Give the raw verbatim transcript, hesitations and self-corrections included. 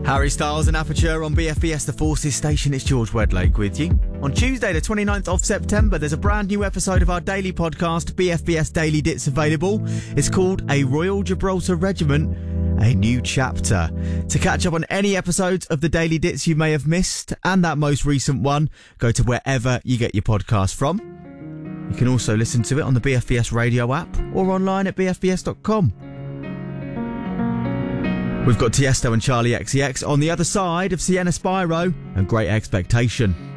Harry Styles and Aperture on B F B S The Forces station. It's George Wedlake with you. On Tuesday the twenty-ninth of September, there's a brand new episode of our daily podcast, B F B S Daily Dits, available. It's called A Royal Gibraltar Regiment, A New Chapter. To catch up on any episodes of the Daily Dits you may have missed, and that most recent one, go to wherever you get your podcast from. You can also listen to it on the B F B S radio app or online at b f b s dot com. We've got Tiesto and Charlie X C X on the other side of Sienna Spyro and Great Expectation.